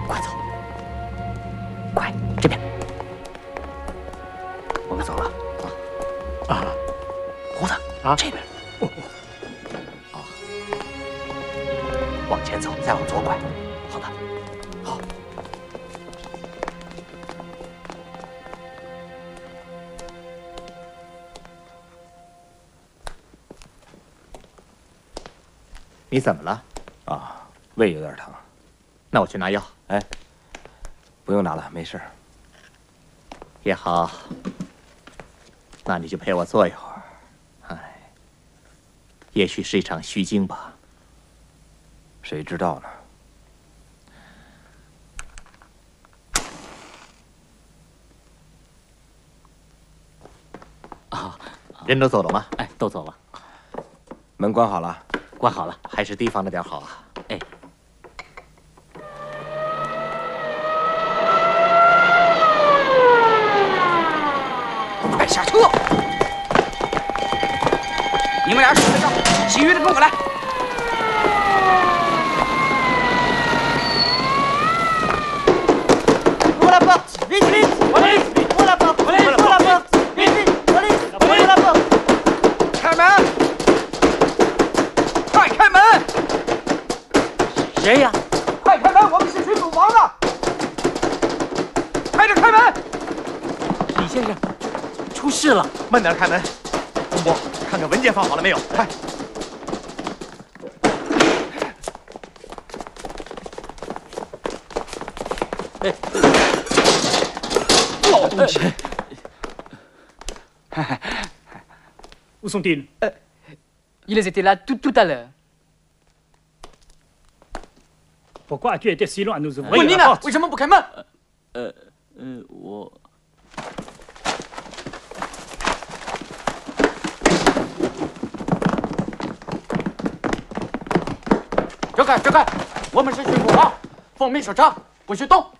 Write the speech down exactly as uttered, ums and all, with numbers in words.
快走，快这边。我们走了啊！啊，胡子啊，这边。哦哦。往前走，再往左拐。好的。好。你怎么了？ 啊，胃有点疼。 那我去拿药。 哎，不用拿了，没事。 也好，那你就陪我坐一会儿。哎，也许是一场虚惊吧。 谁知道呢？ 啊，人都走了吗？哎，都走了。 门关好了。 关好了，还是提防着点好啊。哎。 快下车！你们俩守在这儿，其余的跟我来。 Ouvre la porte! Vite, vite! Police! Ouvre la porte! Police! Ouvre la porte! Vite, vite! Police! Ouvre la porte! 开门！快开门！ 谁呀？ 快开门！我们是去赌王的。快点开门！ 李先生。 出事了！ 慢点开门，我看看文件放好了没有？快！ 老东西！ Où sont-ils? euh, Ils étaient là tout, tout à l'heure. Pourquoi as-tu été si long à nous ouvrir Oui, la Nina, porte? 为什么不开门？ 呃呃，我。 让开，让开！我们是巡捕王，奉命守城，不许动。